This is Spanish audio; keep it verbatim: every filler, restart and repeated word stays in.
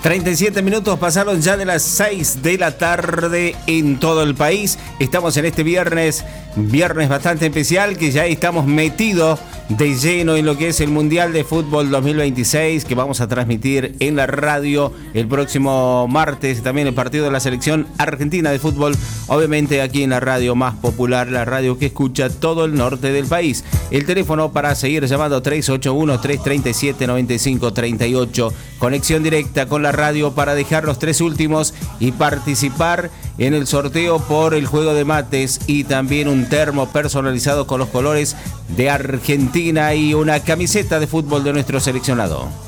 treinta y siete minutos pasaron ya de las seis de la tarde en todo el país. Estamos en este viernes, viernes bastante especial, que ya estamos metidos de lleno en lo que es el Mundial de Fútbol dos mil veintiséis, que vamos a transmitir en la radio el próximo martes. También el partido de la selección argentina de fútbol, obviamente aquí en la radio más popular, la radio que escucha todo el norte del país. El teléfono para seguir llamando tres ocho uno, tres tres siete, nueve cinco tres ocho. Conexión directa con la radio para dejar los tres últimos y participar en el sorteo por el juego de mates y también un termo personalizado con los colores de Argentina y una camiseta de fútbol de nuestro seleccionado.